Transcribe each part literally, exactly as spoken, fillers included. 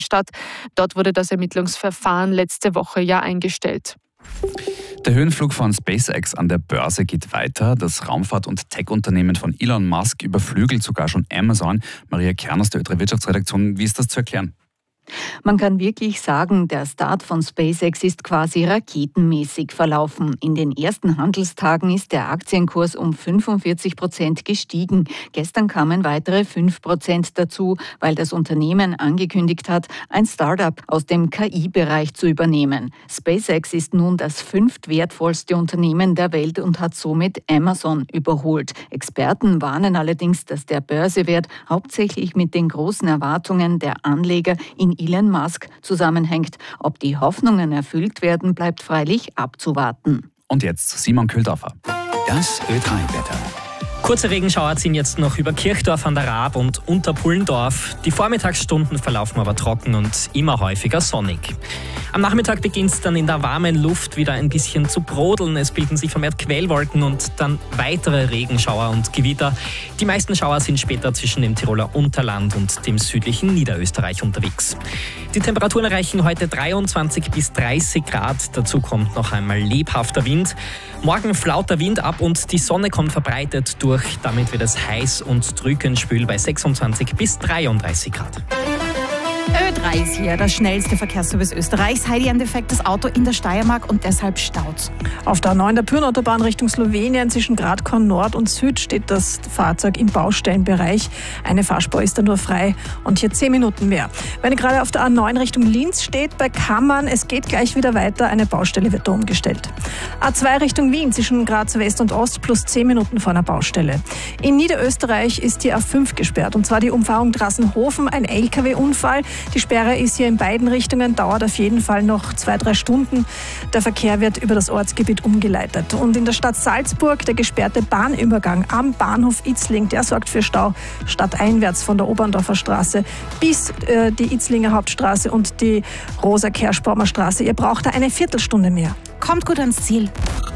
statt. Dort wurde das Ermittlungsverfahren letzte Woche ja eingestellt. Der Höhenflug von SpaceX an der Börse geht weiter. Das Raumfahrt- und Tech-Unternehmen von Elon Musk überflügelt sogar schon Amazon. Maria Kern aus der Ö drei Wirtschaftsredaktion, wie ist das zu erklären? Man kann wirklich sagen, der Start von SpaceX ist quasi raketenmäßig verlaufen. In den ersten Handelstagen ist der Aktienkurs um fünfundvierzig Prozent gestiegen. Gestern kamen weitere fünf Prozent dazu, weil das Unternehmen angekündigt hat, ein Start-up aus dem K I-Bereich zu übernehmen. SpaceX ist nun das fünftwertvollste Unternehmen der Welt und hat somit Amazon überholt. Experten warnen allerdings, dass der Börsewert hauptsächlich mit den großen Erwartungen der Anleger in Elon Musk zusammenhängt. Ob die Hoffnungen erfüllt werden, bleibt freilich abzuwarten. Und jetzt Simon Köhldorfer. Das Ö drei Wetter. Kurze Regenschauer ziehen jetzt noch über Kirchdorf an der Raab und Unterpullendorf. Die Vormittagsstunden verlaufen aber trocken und immer häufiger sonnig. Am Nachmittag beginnt es dann in der warmen Luft wieder ein bisschen zu brodeln. Es bilden sich vermehrt Quellwolken und dann weitere Regenschauer und Gewitter. Die meisten Schauer sind später zwischen dem Tiroler Unterland und dem südlichen Niederösterreich unterwegs. Die Temperaturen erreichen heute dreiundzwanzig bis dreißig Grad. Dazu kommt noch einmal lebhafter Wind. Morgen flaut der Wind ab und die Sonne kommt verbreitet durch. Damit wird es heiß und drückend schwül bei sechsundzwanzig bis dreiunddreißig Grad. Ö drei ist hier, der schnellste Verkehrsservice Österreichs. Heidi, ein defektes Auto in der Steiermark und deshalb staut. Auf der A neun der Pyrnautobahn Richtung Slowenien zwischen Gradkorn Nord und Süd steht das Fahrzeug im Baustellenbereich. Eine Fahrspur ist da nur frei und hier zehn Minuten mehr. Wenn ihr gerade auf der A neun Richtung Linz steht, bei Kammern, es geht gleich wieder weiter, eine Baustelle wird da umgestellt. A zwei Richtung Wien zwischen Graz West und Ost plus zehn Minuten vor einer Baustelle. In Niederösterreich ist die A fünf gesperrt und zwar die Umfahrung Drassenhofen, ein L K W-Unfall. Die Sperre ist hier in beiden Richtungen, dauert auf jeden Fall noch zwei, drei Stunden. Der Verkehr wird über das Ortsgebiet umgeleitet. Und in der Stadt Salzburg der gesperrte Bahnübergang am Bahnhof Itzling, der sorgt für Stau stadteinwärts von der Oberndorfer Straße bis äh, die Itzlinger Hauptstraße und die Rosa-Kerschbaumer Straße. Ihr braucht da eine Viertelstunde mehr. Kommt gut ans Ziel.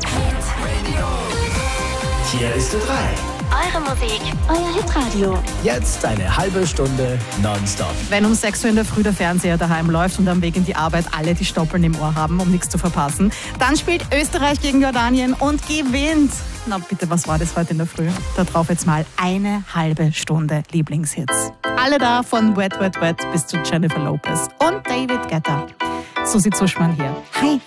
Hier ist Ö drei. Eure Musik, euer Hitradio. Jetzt eine halbe Stunde nonstop. Wenn um sechs Uhr in der Früh der Fernseher daheim läuft und am Weg in die Arbeit alle die Stoppeln im Ohr haben, um nichts zu verpassen, dann spielt Österreich gegen Jordanien und gewinnt. Na bitte, was war das heute in der Früh? Da drauf jetzt mal eine halbe Stunde Lieblingshits. Alle da von Wet Wet Wet bis zu Jennifer Lopez und David Guetta. Susi Zuschmann hier. Hi.